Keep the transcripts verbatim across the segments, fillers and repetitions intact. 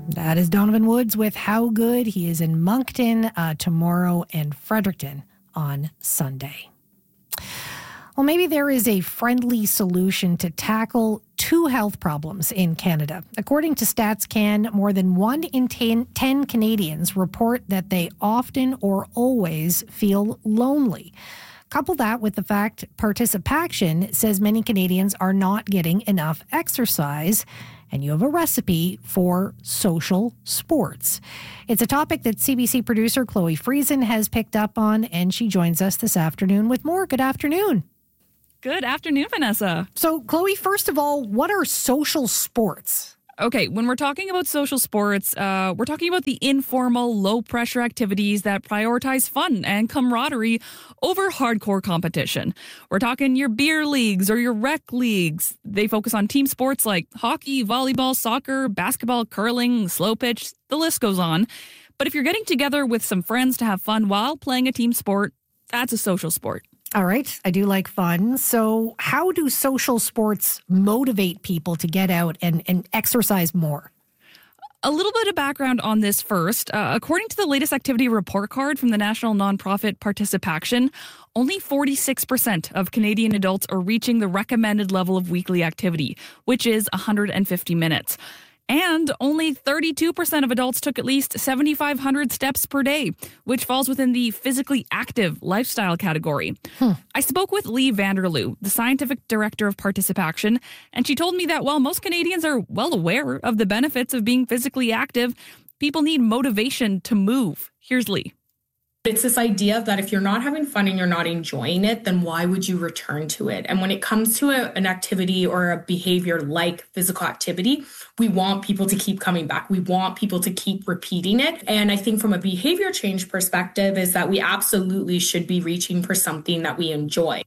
That is Donovan Woods with How Good. He is in Moncton uh, tomorrow and Fredericton on Sunday. Well, maybe there is a friendly solution to tackle two health problems in Canada. According to StatsCan, more than one in ten, ten Canadians report that they often or always feel lonely. Couple that with the fact Participaction says many Canadians are not getting enough exercise, and you have a recipe for social sports. It's a topic that C B C producer Chloe Friesen has picked up on, and she joins us this afternoon with more. Good afternoon. Good afternoon, Vanessa. So, Chloe, first of all, what are social sports? Okay, when we're talking about social sports, uh, we're talking about the informal, low-pressure activities that prioritize fun and camaraderie over hardcore competition. We're talking your beer leagues or your rec leagues. They focus on team sports like hockey, volleyball, soccer, basketball, curling, slow pitch. The list goes on. But if you're getting together with some friends to have fun while playing a team sport, that's a social sport. All right. I do like fun. So how do social sports motivate people to get out and, and exercise more? A little bit of background on this first. Uh, according to the latest activity report card from the national nonprofit Participaction, only forty-six percent of Canadian adults are reaching the recommended level of weekly activity, which is one hundred fifty minutes. And only thirty-two percent of adults took at least seven thousand five hundred steps per day, which falls within the physically active lifestyle category. Hmm. I spoke with Lee Vanderloo, the scientific director of Participaction, and she told me that while most Canadians are well aware of the benefits of being physically active, people need motivation to move. Here's Lee. It's this idea that if you're not having fun and you're not enjoying it, then why would you return to it? And when it comes to a, an activity or a behavior like physical activity, we want people to keep coming back. We want people to keep repeating it. And I think from a behavior change perspective is that we absolutely should be reaching for something that we enjoy.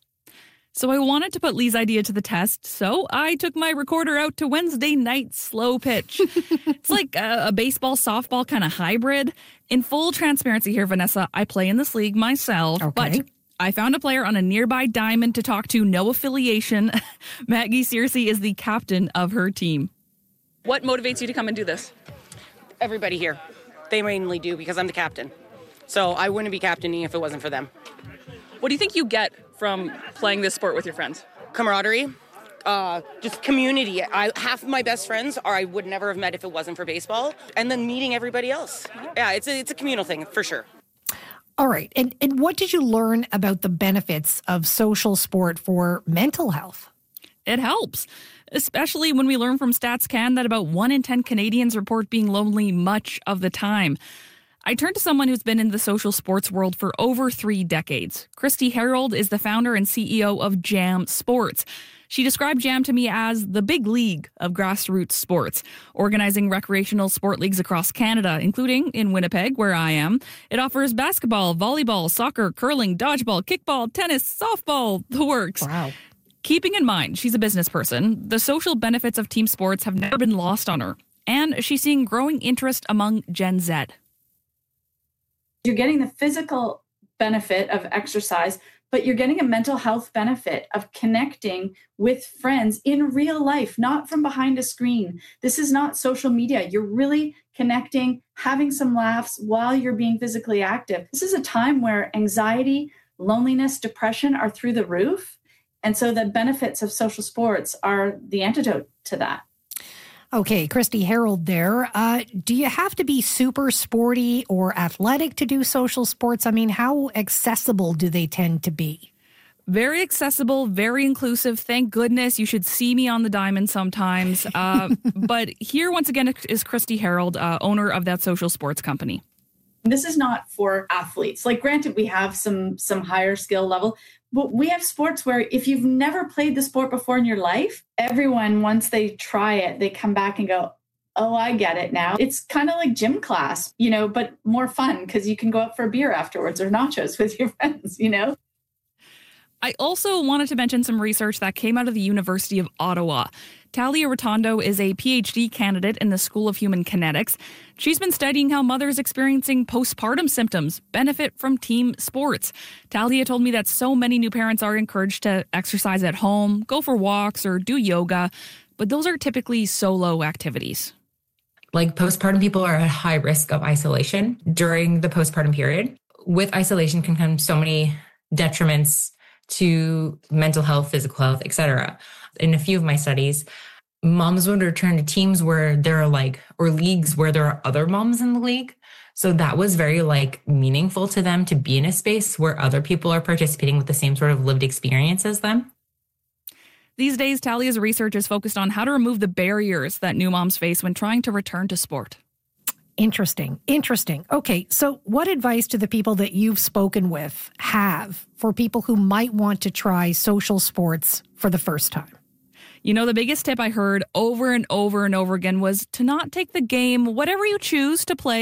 So I wanted to put Lee's idea to the test, so I took my recorder out to Wednesday night slow pitch. It's like a, a baseball, softball kind of hybrid. In full transparency here, Vanessa, I play in this league myself, okay. but I found a player on a nearby diamond to talk to, no affiliation. Maggie Searcy is the captain of her team. What motivates you to come and do this? Everybody here. They mainly do because I'm the captain. So I wouldn't be captaining if it wasn't for them. What do you think you get from playing this sport with your friends? Camaraderie, uh, just community. I, half of my best friends are I would never have met if it wasn't for baseball. And then meeting everybody else. Yeah, it's a, it's a communal thing for sure. All right. And, and what did you learn about the benefits of social sport for mental health? It helps, especially when we learn from StatsCan that about one in ten Canadians report being lonely much of the time. I turned to someone who's been in the social sports world for over three decades. Christy Harold is the founder and C E O of Jam Sports. She described Jam to me as the big league of grassroots sports, organizing recreational sport leagues across Canada, including in Winnipeg, where I am. It offers basketball, volleyball, soccer, curling, dodgeball, kickball, tennis, softball, the works. Wow. Keeping in mind she's a business person, the social benefits of team sports have never been lost on her. And she's seeing growing interest among Gen Z. You're getting the physical benefit of exercise, but you're getting a mental health benefit of connecting with friends in real life, not from behind a screen. This is not social media. You're really connecting, having some laughs while you're being physically active. This is a time where anxiety, loneliness, depression are through the roof. And so the benefits of social sports are the antidote to that. Okay, Christy Harold there. Uh, do you have to be super sporty or athletic to do social sports? I mean, how accessible do they tend to be? Very accessible, very inclusive. Thank goodness. You should see me on the diamond sometimes. Uh, but here, once again, is Christy Harold, uh, owner of that social sports company. This is not for athletes. Like, granted, we have some some higher skill level, but we have sports where if you've never played the sport before in your life, everyone, once they try it, they come back and go, oh, I get it now. It's kind of like gym class, you know, but more fun because you can go out for a beer afterwards or nachos with your friends, you know? I also wanted to mention some research that came out of the University of Ottawa. Talia Rotondo is a P H D candidate in the School of Human Kinetics. She's been studying how mothers experiencing postpartum symptoms benefit from team sports. Talia told me that so many new parents are encouraged to exercise at home, go for walks, or do yoga, but those are typically solo activities. Like postpartum people are at high risk of isolation during the postpartum period. With isolation can come so many detriments to mental health, physical health, et cetera. In a few of my studies, moms would return to teams where there are like, or leagues where there are other moms in the league. So that was very like meaningful to them to be in a space where other people are participating with the same sort of lived experience as them. These days, Talia's research is focused on how to remove the barriers that new moms face when trying to return to sport. Interesting. Interesting. Okay. So what advice do the people that you've spoken with have for people who might want to try social sports for the first time? You know, the biggest tip I heard over and over and over again was to not take the game, whatever you choose to play,